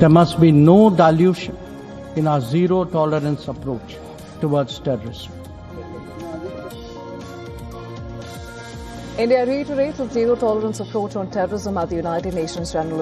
There must be no dilution in our zero-tolerance approach towards terrorism. India reiterates its zero-tolerance approach on terrorism at the United Nations General